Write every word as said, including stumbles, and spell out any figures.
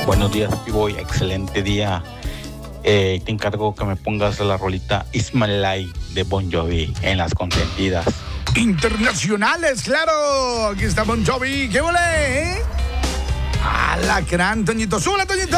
Buenos días, Piboy. Excelente día. Eh, te encargo que me pongas la rolita Ismaelay de Bon Jovi en las consentidas. Internacionales, claro. Aquí está Bon Jovi. ¿Qué volé, eh? A la gran Toñito. ¡Súbela, Toñito!